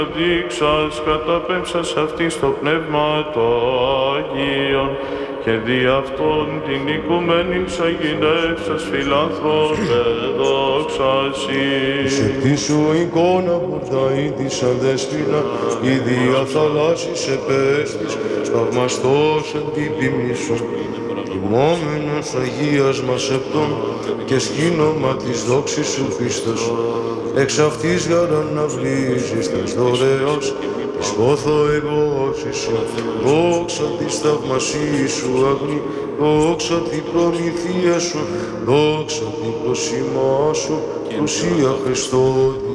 Δείξας καταπέμψας αυτή στο πνεύμα το Αγίον και δι' αυτόν την οικουμένη ξαγυνεύσας φιλάνθρωπε δόξασι. Σε σου εικόνα πορταΐτησαν δέσποινα, η δια θαλάσσης επέστης, θαυμαστός εν την ποιμνή σου. Τιμόμενος Αγίας μας επτών και σκήνομα της δόξης σου πίστος, εξ αυτής για να βλύζεις τας δωρεός, της πόθο εγώσης σου, δόξα της θαυμασίας σου αγνή, δόξα την προμηθεία σου, δόξα την προσήμά σου, Ουσία Χριστό.